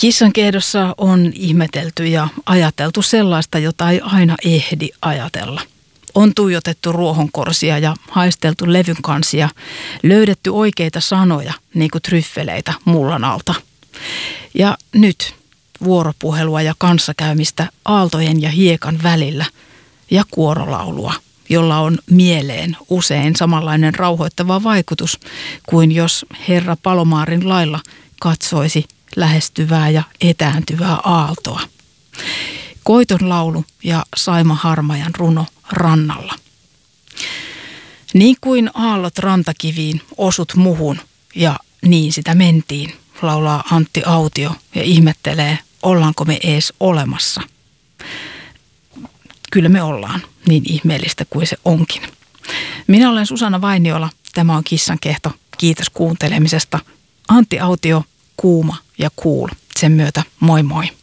Kissankehdossa on ihmetelty ja ajateltu sellaista, jota ei aina ehdi ajatella. On tuijotettu ruohonkorsia ja haisteltu levyn kansia, löydetty oikeita sanoja, niin kuin tryffeleitä mullan alta. Ja nyt vuoropuhelua ja kanssakäymistä aaltojen ja hiekan välillä ja kuorolaulua, jolla on mieleen usein samanlainen rauhoittava vaikutus kuin jos Herra Palomaarin lailla katsoisi lähestyvää ja etääntyvää aaltoa. Koiton laulu ja Saima Harmajan runo rannalla. Niin kuin aallot rantakiviin osut muhun ja niin sitä mentiin, laulaa Antti Autio ja ihmettelee, ollaanko me ees olemassa. Kyllä me ollaan, niin ihmeellistä kuin se onkin. Minä olen Susanna Vainiola, tämä on Kissankehto. Kiitos kuuntelemisesta. Antti Autio, kuuma ja cool. Sen myötä moi moi.